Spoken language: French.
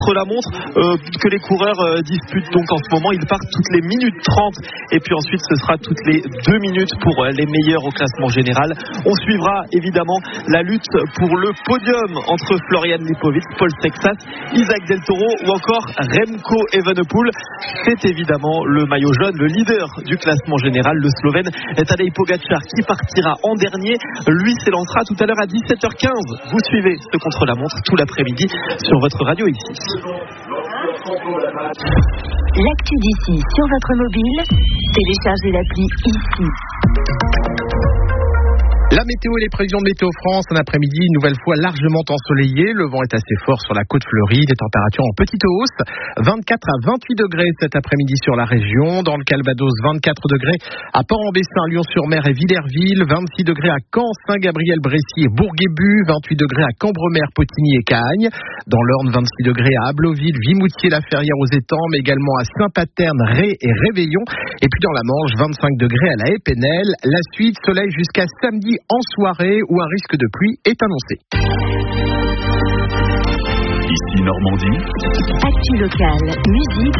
la montre que les coureurs disputent donc en ce moment. Ils partent toutes les minutes 30 et puis ensuite ce sera toutes les 2 minutes pour les meilleurs au classement général. On suivra évidemment la lutte pour le podium entre Florian Lipovic, Paul Sexas, Isaac Del Toro ou encore Remco Evenepoel. C'est évidemment le maillot jaune, le leader du classement général, le Slovène Tadej Pogačar qui partira en dernier. Lui s'élancera tout à l'heure à 17h15. Vous suivez ce contre-la-montre tout l'après-midi sur votre radio ici. L'actu d'ici sur votre mobile, téléchargez l'appli ici. La météo et les prévisions de Météo France, un après-midi une nouvelle fois largement ensoleillé. Le vent est assez fort sur la côte fleurie, des températures en petite hausse. 24 à 28 degrés cet après-midi sur la région. Dans le Calvados, 24 degrés à Port-en-Bessin, Lyon-sur-Mer et Villerville. 26 degrés à Caen, Saint-Gabriel-Brécy et Bourg-Guébu. 28 degrés à Cambremer, Potigny et Cagnes. Dans l'Orne, 26 degrés à Abloville, Vimoutier, La Ferrière aux Étangs, mais également à Saint-Paterne, Ré et Réveillon. Et puis dans la Manche, 25 degrés à La Haye-Pénel. La suite, soleil jusqu'à samedi en soirée où un risque de pluie est annoncé. Ici Normandie. Actu locale, musique,